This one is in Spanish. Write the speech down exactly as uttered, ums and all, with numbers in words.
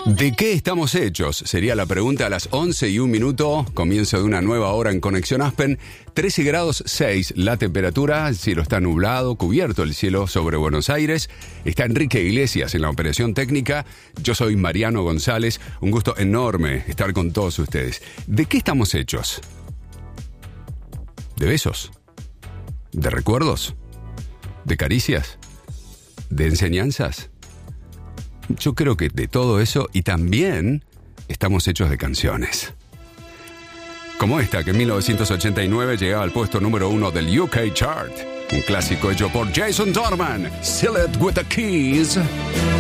¿De qué estamos hechos? Sería la pregunta a las once y un minuto. Comienzo de una nueva hora en Conexión Aspen. trece grados seis la temperatura. El cielo está nublado, cubierto el cielo sobre Buenos Aires. Está Enrique Iglesias en la operación técnica. Yo soy Mariano González. Un gusto enorme estar con todos ustedes. ¿De qué estamos hechos? ¿De besos? ¿De recuerdos? ¿De caricias? ¿De enseñanzas? Yo creo que de todo eso, y también estamos hechos de canciones. Como esta, que en mil novecientos ochenta y nueve llegaba al puesto número uno del U K Chart. Un clásico hecho por Jason Donovan, Seal It With The Keys.